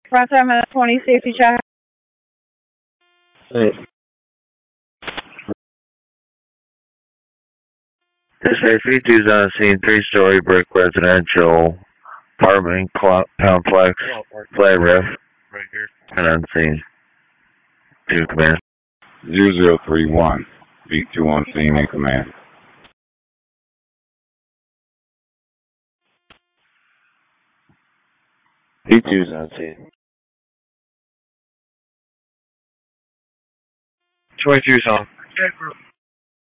Front time 20 safety check. Hey, the safety dude's on scene, three-story brick residential apartment complex, flat roof, and on scene. Two command. 0031. V2 on scene in command. V2's on scene. 22's on.